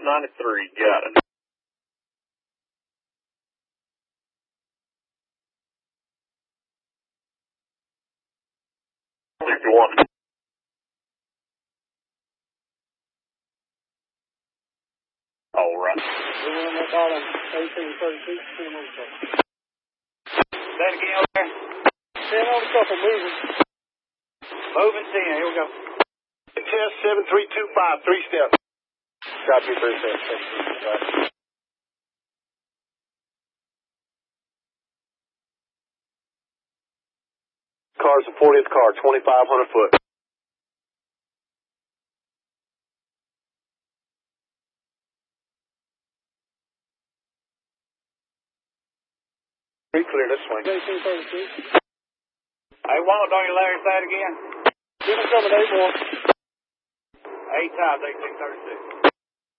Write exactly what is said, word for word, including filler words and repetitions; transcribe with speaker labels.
Speaker 1: ninety-three, got it. sixty-one. All right.
Speaker 2: eighteen thirty-two, ten on the couple.
Speaker 1: That again over there?
Speaker 2: ten on the couple, moving.
Speaker 1: Moving ten, here we go.
Speaker 3: Test seven three two five, three steps.
Speaker 2: Copy, three steps, seven three two five.
Speaker 3: Car's the fortieth car, twenty-five hundred foot. Pretty clear this swing.
Speaker 2: eighteen thirty-two.
Speaker 1: Hey, Walt, don't you Larry say it again?
Speaker 2: Give me coming eight one.
Speaker 1: Eight times eighteen thirty-six.